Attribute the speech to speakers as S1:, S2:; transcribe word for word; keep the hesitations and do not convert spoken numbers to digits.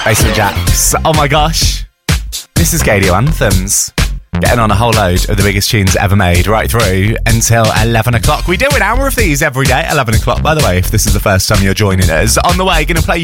S1: Basement Jaxx. Oh my gosh. This is Gadio Anthems. Getting on a whole load of the biggest tunes ever made right through until eleven o'clock. We do an hour of these every day at eleven o'clock, by the way, if this is the first time you're joining us. On the way, going to play